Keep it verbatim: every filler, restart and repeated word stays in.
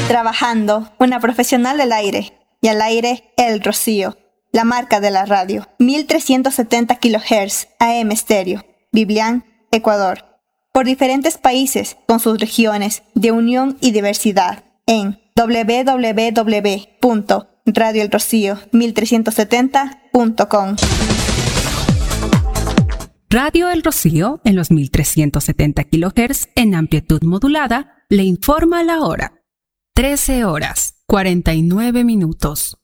Trabajando, una profesional del aire. Y al aire, El Rocío, la marca de la radio. mil trescientos setenta kilohertz A M estéreo. Biblián, Ecuador. Por diferentes países, con sus regiones de unión y diversidad. En doble u doble u doble u punto radio el rocío mil trescientos setenta punto com. Radio El Rocío, en los mil trescientos setenta kilohertz en amplitud modulada, le informa la hora. trece horas, cuarenta y nueve minutos.